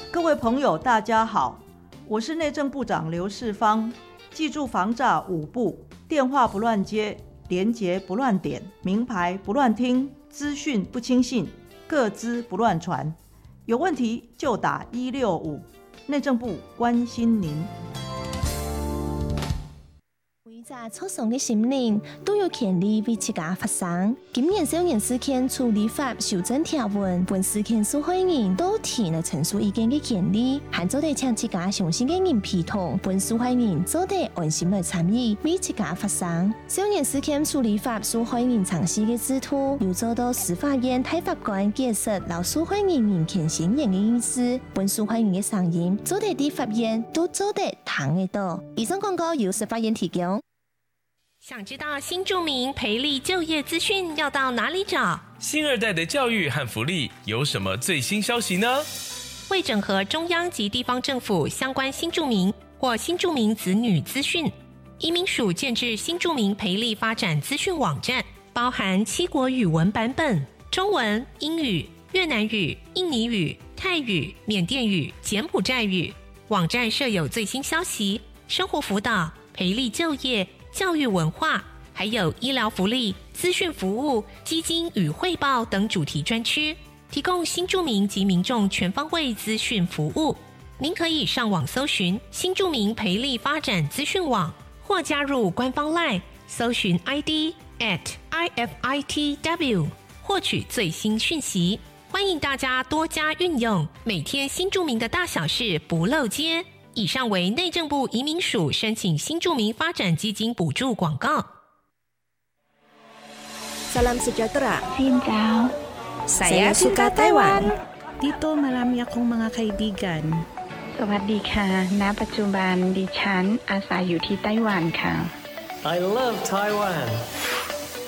各位朋友大家好，我是内政部长刘世芳。记住防诈5不：电话不乱接，连结不乱点，名牌不乱听，资讯不轻信，个资不乱传。有问题就打165，内政部关心您。 每个初送的心灵都有权利为自家发声。今年少年事件处理法修正条文，本事件受害人都提了陈述意见的权利，还做得请自家相信的人陪同，本受害人做得安心来参与为自家发声。少年事件处理法受害人尝试的制度，又做到司法院大法官解释老受害人人权宣言的意思，本受害人的声音做得地法院都做得听得到。以上广告由司法院提供。 想知道新住民培力就业资讯要到哪里找？ 新二代的教育和福利有什么最新消息呢？ 为整合中央及地方政府相关新住民或新住民子女资讯，移民署建置新住民培力发展资讯网站，包含7国语文版本，中文、英语、越南语、印尼语、泰语、缅甸语、柬埔寨语。网站设有最新消息、生活辅导、培力就业、教育文化，还有医疗福利、资讯服务、基金与汇报等主题专区，提供新住民及民众全方位资讯服务。您可以上网搜寻新住民培力发展资讯网，或加入官方 LINE 搜寻 ID @IFITW 获取最新讯息。欢迎大家多加运用，每天新住民的大小事不漏接。以上为内政部移民署申请新住民发展基金补助广告。 Salam sejahtera. Xin chào. Saya suka Taiwan. Dito marami akong mga kaibigan. สวัสดีค่ะ ณ ปัจจุบันดิฉันอาศัยอยู่ที่ไต้หวันค่ะ I love Taiwan.